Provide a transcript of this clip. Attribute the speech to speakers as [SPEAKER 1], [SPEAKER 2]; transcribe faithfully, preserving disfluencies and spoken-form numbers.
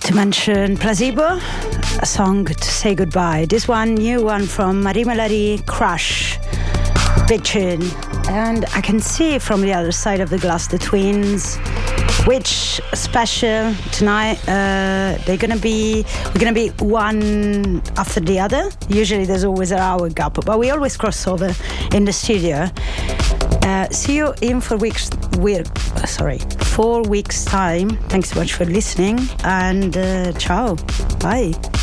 [SPEAKER 1] to mention Placebo, a song to say goodbye. This one, new one from Marie Melody, Crush, big tune. And I can see from the other side of the glass the twins, which special tonight. Uh, they're gonna be, we're gonna be one after the other. Usually there's always an hour gap, but we always cross over in the studio. Uh, see you in four weeks. We're sorry, four weeks time. Thanks so much for listening, and uh, ciao, bye.